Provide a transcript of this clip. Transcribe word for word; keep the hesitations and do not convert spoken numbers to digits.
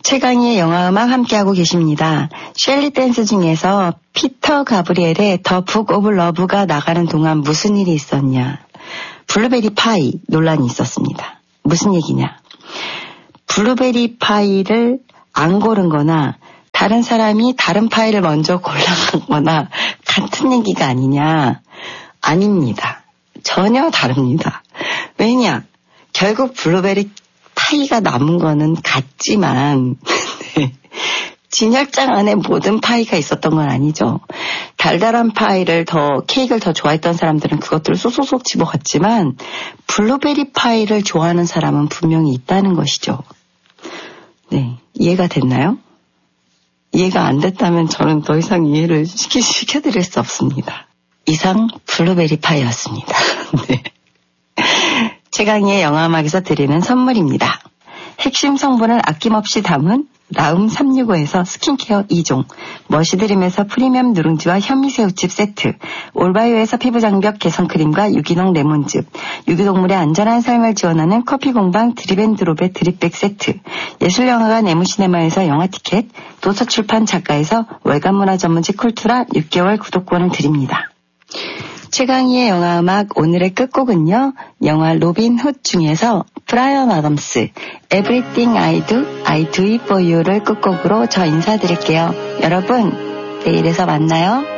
최강희의 영화음악 함께하고 계십니다. 셸리 댄스 중에서 피터 가브리엘의 더 북 오브 러브가 나가는 동안 무슨 일이 있었냐. 블루베리 파이 논란이 있었습니다. 무슨 얘기냐. 블루베리 파이를 안 고른 거나 다른 사람이 다른 파이를 먼저 골라간 거나 같은 얘기가 아니냐. 아닙니다. 전혀 다릅니다. 왜냐. 결국 블루베리 파이가 남은 거는 같지만 네. 진열장 안에 모든 파이가 있었던 건 아니죠. 달달한 파이를 더 케이크를 더 좋아했던 사람들은 그것들을 쏙쏙쏙 집어갔지만 블루베리 파이를 좋아하는 사람은 분명히 있다는 것이죠. 네, 이해가 됐나요? 이해가 안 됐다면 저는 더 이상 이해를 시키, 시켜드릴 수 없습니다. 이상 블루베리 파이였습니다. 네. 최강희의 영화음악에서 드리는 선물입니다. 핵심 성분을 아낌없이 담은 라움 삼백육십오에서 스킨케어 이 종, 머시드림에서 프리미엄 누룽지와 현미새우칩 세트, 올바이오에서 피부장벽 개선크림과 유기농 레몬즙, 유기동물의 안전한 삶을 지원하는 커피공방 드립앤드롭의 드립백 세트, 예술영화관 에무시네마에서 영화티켓, 도서출판 작가에서 월간문화 전문지 쿨투라 육 개월 구독권을 드립니다. 최강희의 영화음악 오늘의 끝곡은요. 영화 로빈 훗 중에서 브라이언 아담스 Everything I Do, I Do It For You를 끝곡으로 저 인사드릴게요. 여러분 내일에서 만나요.